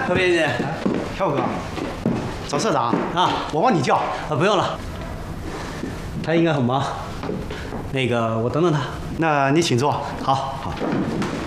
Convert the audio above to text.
何编辑， 跳哥，找社长啊， 我帮你叫。 不用了，他应该很忙。那个，我等等他。 那你请坐。 好。